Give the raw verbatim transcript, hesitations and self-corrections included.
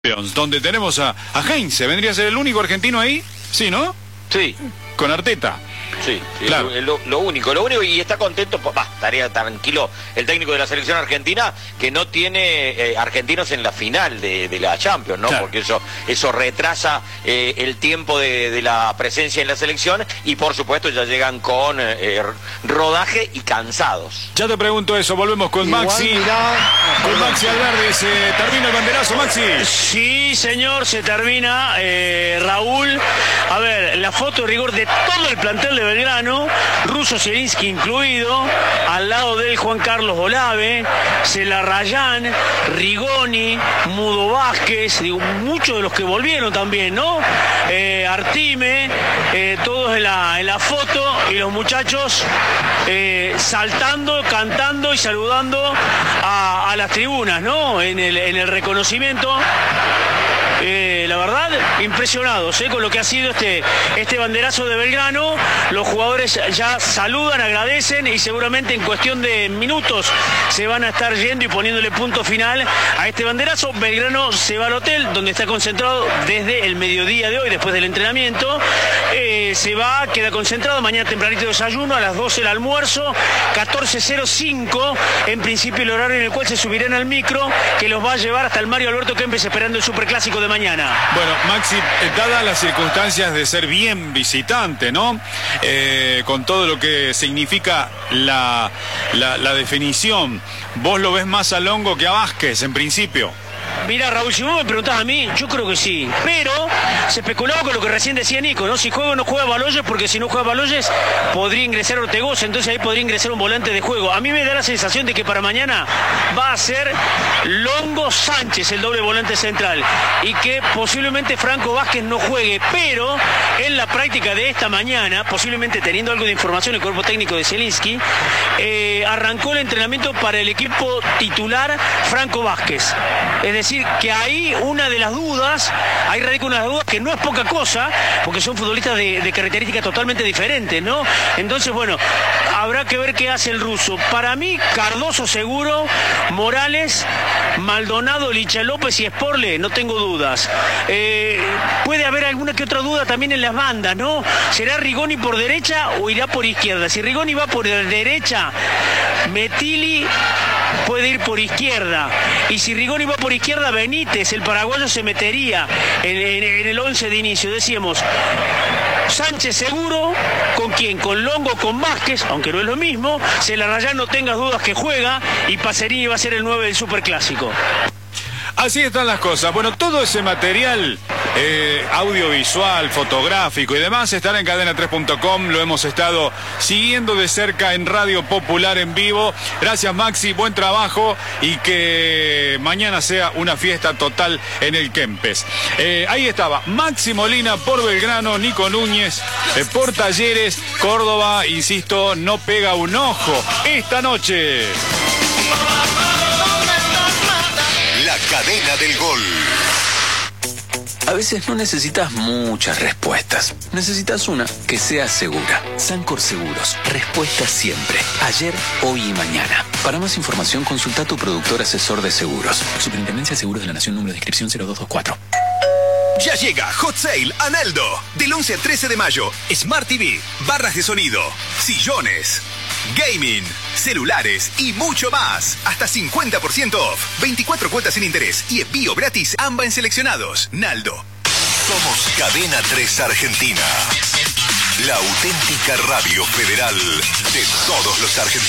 Donde tenemos a, a Heinze. ¿Vendría a ser el único argentino ahí? Sí, ¿no? Sí. Con Arteta. Sí, claro. lo, lo único, lo único, y está contento, bah, estaría tranquilo el técnico de la selección argentina, que no tiene eh, argentinos en la final de, de la Champions, ¿no? Claro. Porque eso eso retrasa eh, el tiempo de, de la presencia en la selección, y por supuesto ya llegan con eh, rodaje y cansados. Ya te pregunto eso, volvemos con Igual, Maxi. Mirá, con Maxi Alberdi, ¿se termina el banderazo, Maxi? Sí, señor, se termina, eh, Raúl. A ver, la foto de rigor de todo el plantel de Belgrano, Russo Zielinski incluido, al lado de él Juan Carlos Olave, Celarrayán, Rigoni, Mudo Vázquez, digo, muchos de los que volvieron también, ¿no? Eh, Artime, eh, todos en la, en la foto, y los muchachos eh, saltando, cantando y saludando a, a las tribunas, ¿no? En el, en el reconocimiento. Eh, la verdad, impresionados eh, con lo que ha sido este, este banderazo de Belgrano. Los jugadores ya saludan, agradecen, y seguramente en cuestión de minutos se van a estar yendo y poniéndole punto final a este banderazo. Belgrano se va al hotel, donde está concentrado desde el mediodía de hoy, después del entrenamiento. Eh, se va, queda concentrado, mañana tempranito desayuno, a las doce el almuerzo, catorce cero cinco, en principio el horario en el cual se subirán al micro, que los va a llevar hasta el Mario Alberto Kempes, esperando el Superclásico de mañana. Bueno, Maxi, dadas las circunstancias de ser bien visitante, ¿no? Eh, con todo lo que significa la, la, la definición, ¿vos lo ves más a Longo que a Vázquez en principio? Mira, Raúl, si vos me preguntás a mí, yo creo que sí. Pero se especulaba con lo que recién decía Nico, ¿no? Si juega o no juega Baloyes, porque si no juega Baloyes, podría ingresar Ortegoza, entonces ahí podría ingresar un volante de juego. A mí me da la sensación de que para mañana va a ser Longo Sánchez, el doble volante central, y que posiblemente Franco Vázquez no juegue, pero en la práctica de esta mañana, posiblemente teniendo algo de información el cuerpo técnico de Zielinski, eh, arrancó el entrenamiento para el equipo titular Franco Vázquez. Es decir, que ahí una de las dudas, ahí radica una de las dudas que no es poca cosa, porque son futbolistas de, de características totalmente diferentes, ¿no? Entonces, bueno, habrá que ver qué hace el ruso. Para mí, Cardoso seguro, Morales, Maldonado, Licha López y Sporle, no tengo dudas. Eh, puede haber alguna que otra duda también en las bandas, ¿no? ¿Será Rigoni por derecha o irá por izquierda? Si Rigoni va por derecha, Metilli puede ir por izquierda, y si Rigoni va por izquierda, Benítez, el paraguayo, se metería en, en, en el once de inicio. Decíamos, Sánchez seguro, ¿con quién? Con Longo, con Vázquez, aunque no es lo mismo. Celarrayán, no tengas dudas que juega, y Pacerini va a ser el nueve del Superclásico. Así están las cosas. Bueno, todo ese material eh, audiovisual, fotográfico y demás estará en cadena tres punto com. Lo hemos estado siguiendo de cerca en Radio Popular en vivo. Gracias, Maxi, buen trabajo, y que mañana sea una fiesta total en el Kempes. Eh, ahí estaba Maxi Molina por Belgrano, Nico Núñez eh, por Talleres. Córdoba, insisto, no pega un ojo esta noche. La cadena del gol. A veces no necesitas muchas respuestas. Necesitas una que sea segura. Sancor Seguros. Respuesta siempre. Ayer, hoy y mañana. Para más información, consulta a tu productor asesor de seguros. Superintendencia de Seguros de la Nación, número de inscripción cero dos dos cuatro. Ya llega Hot Sale a Naldo. Del once al trece de mayo. Smart T V, barras de sonido, sillones, gaming, celulares y mucho más. Hasta cincuenta por ciento off. veinticuatro cuotas sin interés y envío gratis. Amba en seleccionados. Naldo. Somos Cadena tres Argentina. La auténtica radio federal de todos los argentinos.